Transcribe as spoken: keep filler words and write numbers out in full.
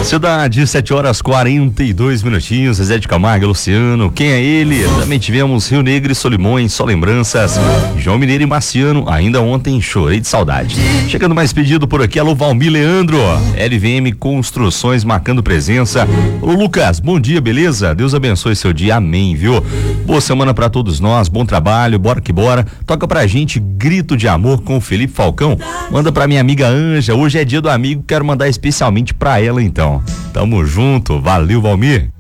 Cidade, sete horas quarenta e dois minutinhos. Zezé de Camargo, Luciano, quem é ele? Também tivemos Rio Negro e Solimões, só lembranças. João Mineiro e Marciano, ainda ontem chorei de saudade. Chegando mais pedido por aqui, alô Valmir Leandro, L V M Construções marcando presença. Ô Lucas, bom dia, beleza? Deus abençoe seu dia, amém, viu? Boa semana pra todos nós, bom trabalho, bora que bora. Toca pra gente Grito de Amor com o Felipe Falcão. Manda pra minha amiga Anja, hoje é dia do amigo, quero mandar especialmente pra ela então. Tamo junto, valeu Valmir.